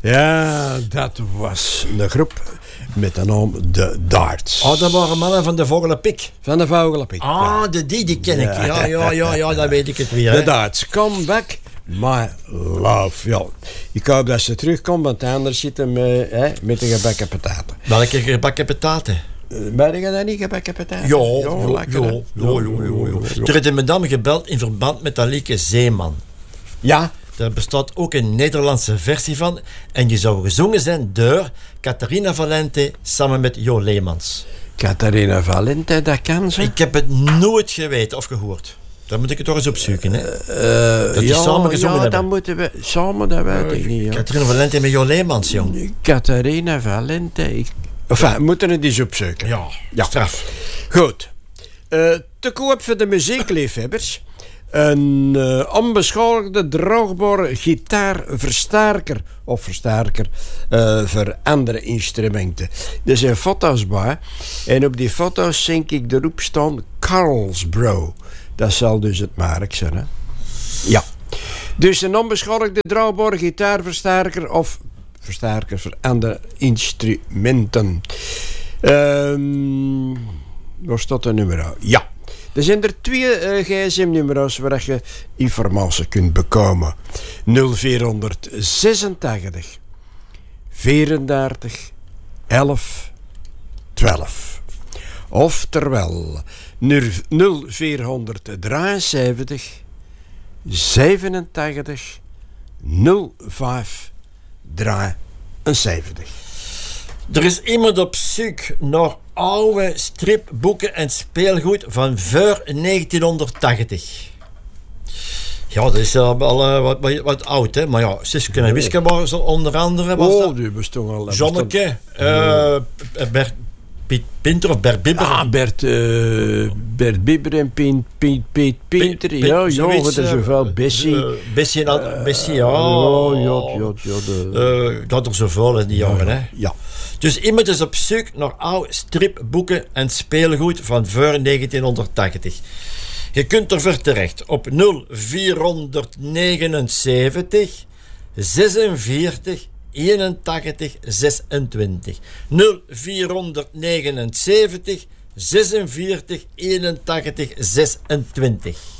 Ja, dat was een groep met de naam The Darts. Oh, dat waren mannen van de Vogelenpik. Van de Vogelenpik. Ah, die ken ik. Ja, dan weet ik het weer. The Darts, come back, my love. Ja, ik hoop dat ze terugkomt, want anders zitten we met de gebakken pataten. Welke gebakken pataten? Ben je dat niet, gebakken pataten? Ja. Er is in Madame gebeld in verband met dat lieke Zeeman. Ja. Daar bestaat ook een Nederlandse versie van. En die zou gezongen zijn door Catharina Valente samen met Jo Leemans. Catharina Valente, dat kan ze? Ik heb het nooit geweten of gehoord. Dan moet ik het toch eens opzoeken, hè? Dat die samen gezongen hebben. Dan moeten we samen, dat weet ik niet. Ja. Catharina Valente met Jo Leemans, jong. Catharina Valente. Enfin, we moeten het eens opzoeken. Ja, straf. Goed. Te koop voor de muziekliefhebbers. Een onbeschadigde draagbare gitaarversterker of versterker voor andere instrumenten. Er zijn foto's bij en op die foto's zie ik erop staan Carlsbro. Dat zal dus het merk zijn, hè? Ja. Dus een onbeschadigde draagbare gitaarversterker of versterker voor andere instrumenten. Waar staat de nummer? Ja. Er zijn er 2 gsm-nummers waar je informatie kunt bekomen. 0486 34 11 12. Oftewel 0473 87 05 73. Er is iemand op zoek naar oude stripboeken en speelgoed van voor 1980. Ja, dat is al wat oud, hè. Maar ja, Siske en Wiske was onder andere. Was dat? Die bestond al. Zonneke, Bert Pinter of Bert Bibber. Ah, Bert Bibber en Piet Pinter. Ja, er zoveel. Bessie. Bessie, ja. Dat er zoveel in die jaren, hè. Ja. Dus iemand is op zoek naar oude stripboeken en speelgoed van voor 1980. Je kunt ervoor terecht op 0479 46 81 26. 0479 46 81 26.